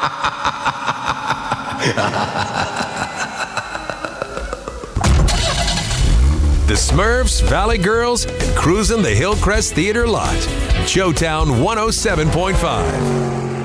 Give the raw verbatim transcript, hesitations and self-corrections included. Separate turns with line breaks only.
The Smurfs, Valley Girls, and Cruisin' the Hillcrest Theater lot. Showtown one oh seven point five.